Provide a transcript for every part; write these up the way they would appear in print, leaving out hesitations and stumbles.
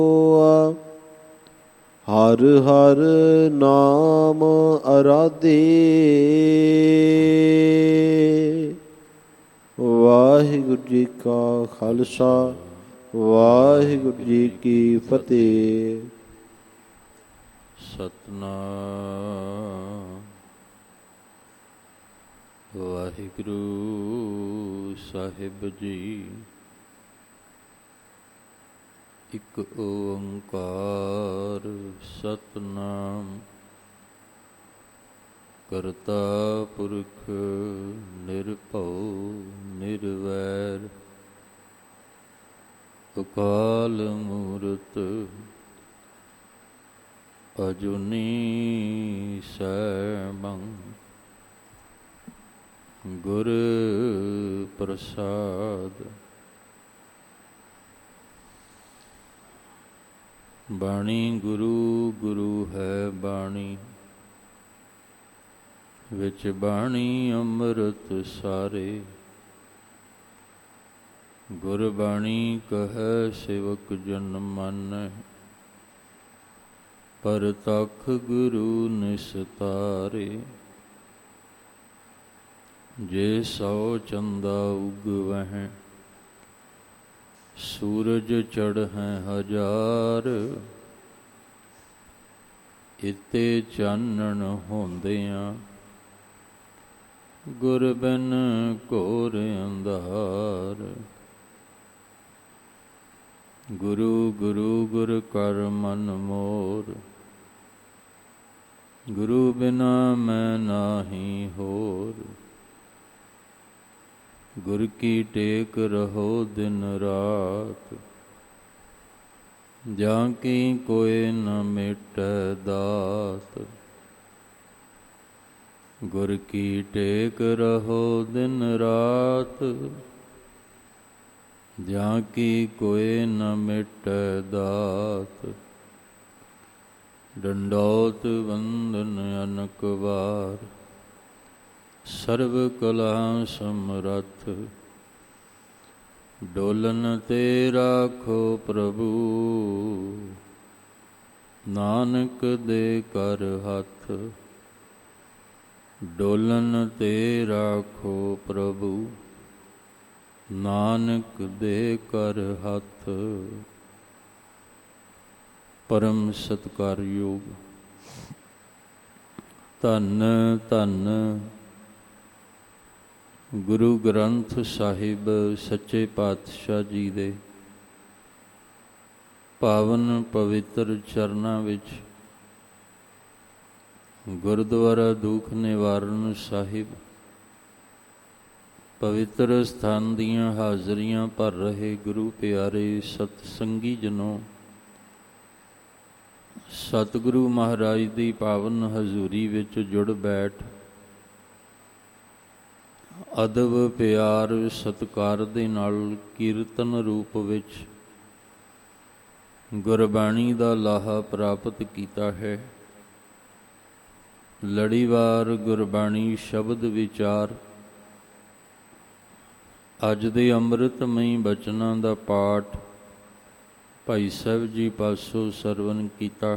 ਹਰ ਹਰ ਨਾਮ ਅਰਾਧੇ। ਵਾਹਿਗੁਰੂ ਜੀ ਕਾ ਖਾਲਸਾ, ਵਾਹਿਗੁਰੂ ਜੀ ਕੀ ਫਤਿਹ। ਸਤਿਨਾਮ ਵਾਹਿਗੁਰੂ ਸਾਹਿਬ ਜੀ। ਇਕ ਓੰਕਾਰ ਸਤਿਨਾਮ ਕਰਤਾ ਪੁਰਖ ਨਿਰਭਉ ਨਿਰਵੈਰ ਅਕਾਲ ਮੂਰਤ ਅਜੂਨੀ ਸੈਭੰ ਗੁਰ ਪ੍ਰਸਾਦ। ਬਾਣੀ ਗੁਰੂ ਗੁਰੂ ਹੈ ਬਾਣੀ, ਵਿੱਚ ਬਾਣੀ ਅੰਮ੍ਰਿਤ ਸਾਰੇ। ਗੁਰਬਾਣੀ ਕਹੈ ਸੇਵਕ ਜਨ ਮਾਨੈ, ਪਰਤਖ ਗੁਰੂ ਨਿਸਤਾਰੇ। ਜੇ 100 ਚੰਦਾ ਉਗਵਹਿ, ਸੂਰਜ ਚੜ੍ਹੈ ਹਜ਼ਾਰ। ਇਤੇ ਚਾਨਣ ਹੁੰਦਿਆਂ, ਗੁਰ ਬਿਨ ਘੋਰ ਅੰਧਾਰ। ਗੁਰੂ ਗੁਰੂ ਗੁਰ ਕਰ ਮਨ ਮੋਰ, ਗੁਰੂ ਬਿਨਾ ਮੈਂ ਨਾਹੀ ਹੋਰ। ਗੁਰ ਕੀ ਟੇਕ ਰਹੋ ਦਿਨ ਰਾਤ, ਜਾਂ ਕੀ ਕੋਇ ਨ ਮੇਟੈ ਦਾਤ। ਗੁਰ ਕੀ ਟੇਕ ਰਹੋ ਦਿਨ ਰਾਤ, ਜਾਂ ਕੀ ਕੋਇ ਨ ਮੇਟੈ ਦਾਤ। ਡੰਡੌਤ ਵੰਦਨ ਅਨਕ ਵਾਰ, ਸਰਬ ਕਲਾ ਸਮਰੱਥ। ਡੋਲਨ ਤੇ ਰਾਖੋ ਪ੍ਰਭੂ, ਨਾਨਕ ਦੇ ਕਰ ਹੱਥ। ਡੋਲਨ ਤੇ ਰਾਖੋ ਪ੍ਰਭੂ, ਨਾਨਕ ਦੇ ਕਰ ਹੱਥ। ਪਰਮ ਸਤਿਕਾਰਯੋਗ ਧੰਨ ਧੰਨ ਗੁਰੂ ਗ੍ਰੰਥ ਸਾਹਿਬ ਸੱਚੇ ਪਾਤਸ਼ਾਹ ਜੀ ਦੇ ਪਾਵਨ ਪਵਿੱਤਰ ਚਰਨਾਂ ਵਿੱਚ ਗੁਰਦੁਆਰਾ ਦੂਖ ਨਿਵਾਰਨ ਸਾਹਿਬ ਪਵਿੱਤਰ ਸਥਾਨ ਦੀਆਂ ਹਾਜ਼ਰੀਆਂ ਭਰ ਰਹੇ ਗੁਰੂ ਪਿਆਰੇ ਸਤਸੰਗੀ ਜਨੋ, ਸਤਿਗੁਰੂ ਮਹਾਰਾਜ ਦੀ ਪਾਵਨ ਹਜ਼ੂਰੀ ਵਿੱਚ ਜੁੜ ਬੈਠ ਅਦਬ ਪਿਆਰ ਸਤਿਕਾਰ ਦੇ ਨਾਲ ਕੀਰਤਨ ਰੂਪ ਵਿੱਚ ਗੁਰਬਾਣੀ ਦਾ ਲਾਹਾ ਪ੍ਰਾਪਤ ਕੀਤਾ ਹੈ। ਲੜੀਵਾਰ ਗੁਰਬਾਣੀ ਸ਼ਬਦ ਵਿਚਾਰ ਅੱਜ ਦੇ ਅੰਮ੍ਰਿਤਮਈ ਬਚਨਾਂ ਦਾ ਪਾਠ ਭਾਈ ਸਾਹਿਬ ਜੀ ਪਾਸੋਂ ਸਰਵਨ ਕੀਤਾ।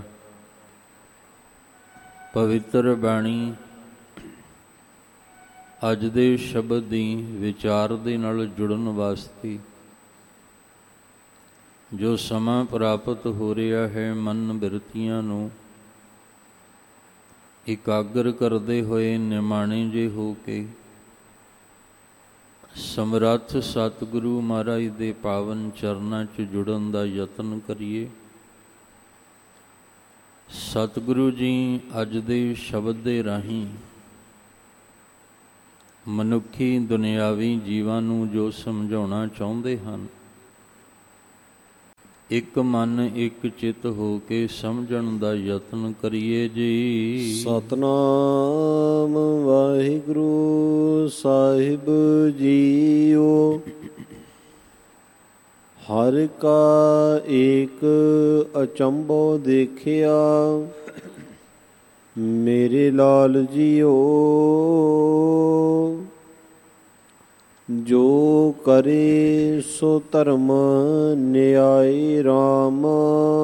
ਪਵਿੱਤਰ ਬਾਣੀ ਅੱਜ ਦੇ ਸ਼ਬਦ ਦੀ ਵਿਚਾਰ ਦੇ ਨਾਲ ਜੁੜਨ ਵਾਸਤੇ ਜੋ ਸਮਾਂ ਪ੍ਰਾਪਤ ਹੋ ਰਿਹਾ ਹੈ, ਮਨ ਬਿਰਤੀਆਂ ਨੂੰ ਇਕਾਗਰ ਕਰਦੇ ਹੋਏ ਨਿਮਾਣੇ ਜੇ ਹੋ ਕੇ ਸਮਰੱਥ ਸਤਿਗੁਰੂ ਮਹਾਰਾਜ ਦੇ ਪਾਵਨ ਚਰਨਾਂ 'ਚ ਜੁੜਨ ਦਾ ਯਤਨ ਕਰੀਏ। ਸਤਿਗੁਰੂ ਜੀ ਅੱਜ ਦੇ ਸ਼ਬਦ ਦੇ ਰਾਹੀਂ ਮਨੁੱਖੀ ਦੁਨਿਆਵੀ ਜੀਵਾਂ ਨੂੰ ਜੋ ਸਮਝਾਉਣਾ ਚਾਹੁੰਦੇ ਹਨ, ਇੱਕ ਮਨ ਇੱਕ ਚਿੱਤ ਹੋ ਕੇ ਸਮਝਣ ਦਾ ਯਤਨ ਕਰੀਏ ਜੀ। ਸਤਿਨਾਮ ਵਾਹਿਗੁਰੂ ਸਾਹਿਬ ਜੀਓ। ਹਰਿ ਕਾ ਏਕ ਅਚੰਭੋ ਦੇਖਿਆ, ਮੇਰੇ ਲਾਲ ਜੀਓ। ਜੋ ਕਰੇ ਸੋ ਧਰਮ ਨਿਆਏ RAM